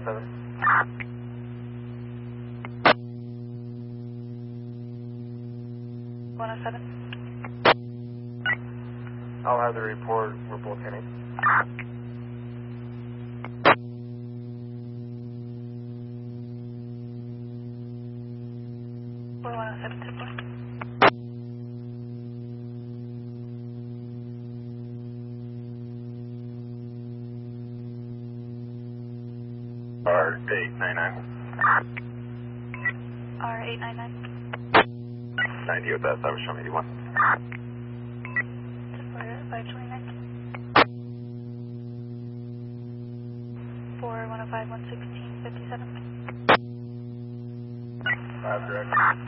107. I'll have the report. We're both heading. R899. R899. 90 with that, that was showing 81. 529. 4105 116 57. 5 direct.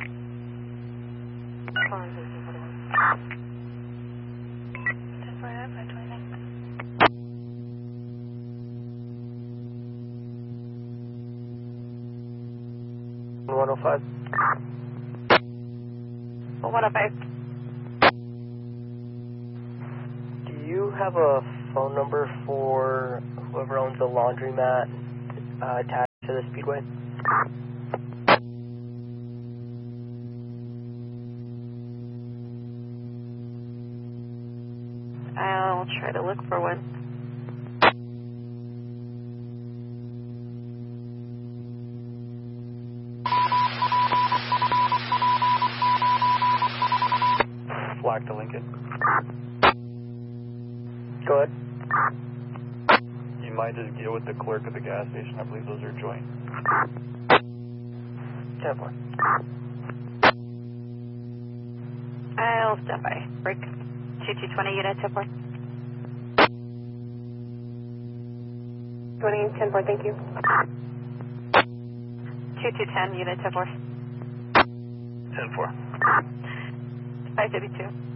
105. 105. Do you have a phone number for whoever owns the laundromat attached to the Speedway? I'll try to look for one. Flag to Lincoln. Go ahead. You might just deal with the clerk at the gas station. I believe those are joint. 10-4. I'll stand by. Break. 2220 unit 10-4. 20 10-4, thank you. 2210 unit 10-4. 10-4. 552.